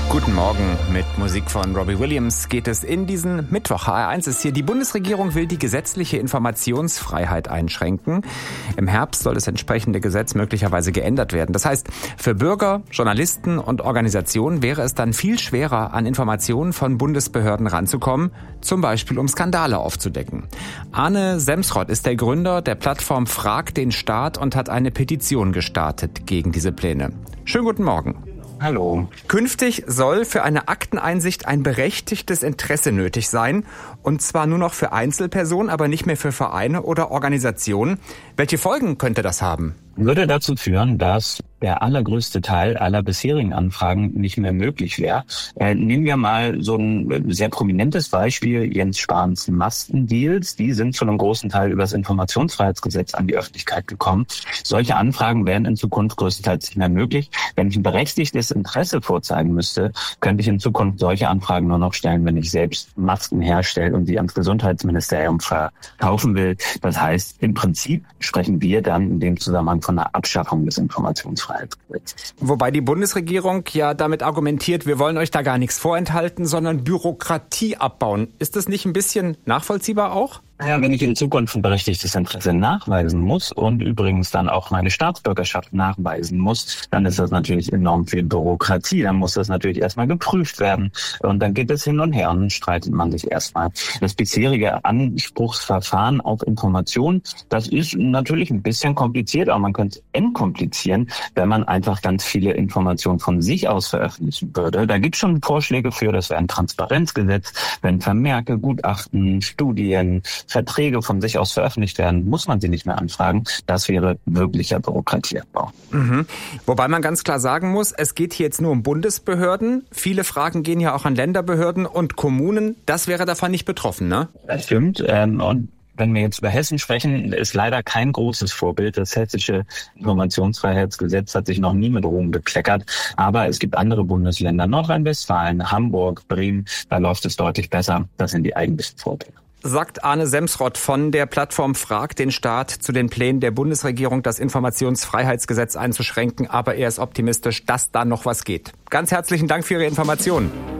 Guten Morgen. Mit Musik von Robbie Williams geht es in diesen Mittwoch. HR1 ist hier. Die Bundesregierung will die gesetzliche Informationsfreiheit einschränken. Im Herbst soll das entsprechende Gesetz möglicherweise geändert werden. Das heißt, für Bürger, Journalisten und Organisationen wäre es dann viel schwerer, an Informationen von Bundesbehörden ranzukommen, zum Beispiel um Skandale aufzudecken. Arne Semsrott ist der Gründer der Plattform Frag den Staat und hat eine Petition gestartet gegen diese Pläne. Schönen guten Morgen. Hallo. Künftig soll für eine Akteneinsicht ein berechtigtes Interesse nötig sein. Und zwar nur noch für Einzelpersonen, aber nicht mehr für Vereine oder Organisationen. Welche Folgen könnte das haben? Würde dazu führen, dass der allergrößte Teil aller bisherigen Anfragen nicht mehr möglich wäre. Nehmen wir mal so ein sehr prominentes Beispiel, Jens Spahns Mastendeals. Die sind zu einem großen Teil über das Informationsfreiheitsgesetz an die Öffentlichkeit gekommen. Solche Anfragen wären in Zukunft größtenteils nicht mehr möglich. Wenn ich ein berechtigtes Interesse vorzeigen müsste, könnte ich in Zukunft solche Anfragen nur noch stellen, wenn ich selbst Masken herstelle und die ans Gesundheitsministerium verkaufen will. Das heißt, im Prinzip sprechen wir dann in dem Zusammenhang von einer Abschaffung des Informationsfreiheitsgesetzes. Wobei die Bundesregierung ja damit argumentiert, wir wollen euch da gar nichts vorenthalten, sondern Bürokratie abbauen. Ist das nicht ein bisschen nachvollziehbar auch? Ja, wenn ich in Zukunft ein berechtigtes Interesse nachweisen muss und übrigens dann auch meine Staatsbürgerschaft nachweisen muss, dann ist das natürlich enorm viel Bürokratie. Dann muss das natürlich erstmal geprüft werden und dann geht es hin und her und dann streitet man sich erstmal. Das bisherige Anspruchsverfahren auf Information, das ist natürlich ein bisschen kompliziert, aber man könnte es entkomplizieren, wenn man einfach ganz viele Informationen von sich aus veröffentlichen würde. Da gibt es schon Vorschläge für, das wäre ein Transparenzgesetz, wenn Vermerke, Gutachten, Studien, Verträge von sich aus veröffentlicht werden, muss man sie nicht mehr anfragen. Das wäre wirklicher Bürokratieabbau. Wobei man ganz klar sagen muss, es geht hier jetzt nur um Bundesbehörden. Viele Fragen gehen ja auch an Länderbehörden und Kommunen. Das wäre davon nicht betroffen, ne? Das stimmt. Und wenn wir jetzt über Hessen sprechen, ist leider kein großes Vorbild. Das hessische Informationsfreiheitsgesetz hat sich noch nie mit Ruhm bekleckert. Aber es gibt andere Bundesländer, Nordrhein-Westfalen, Hamburg, Bremen, da läuft es deutlich besser. Das sind die eigentlichen Vorbilder. Sagt Arne Semsrott von der Plattform Frag den Staat zu den Plänen der Bundesregierung, das Informationsfreiheitsgesetz einzuschränken. Aber er ist optimistisch, dass da noch was geht. Ganz herzlichen Dank für Ihre Informationen.